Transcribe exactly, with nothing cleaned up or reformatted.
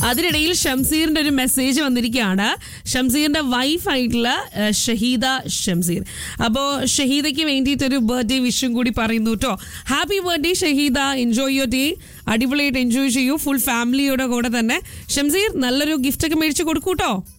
അതിനിടയിൽ ഷംസീറിന്റെ ഒരു മെസ്സേജ് വന്നിരിക്കുകയാണ്. ഷംസീറിന്റെ വൈഫായിട്ടുള്ള ഷഹീദ ഷംസീർ. അപ്പോൾ ഷഹീദയ്ക്ക് വേണ്ടിയിട്ടൊരു ബർത്ത്ഡേ വിഷും കൂടി പറയുന്നു കേട്ടോ. Happy birthday Shaheeda, enjoy your day, അടിപൊളിയായിട്ട് എൻജോയ് ചെയ്യൂ ഫുൾ ഫാമിലിയുടെ കൂടെ തന്നെ. ഷംസീർ നല്ലൊരു ഗിഫ്റ്റ് ഒക്കെ മേടിച്ച് കൊടുക്കൂട്ടോ.